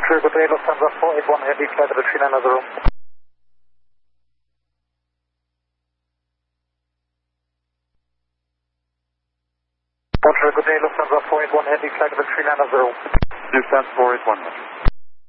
Portugal, good day, Lufthansa 481 heavy, flight level 3900. Portugal, good day, Lufthansa 481 heavy, flight level 3900. Lufthansa 481.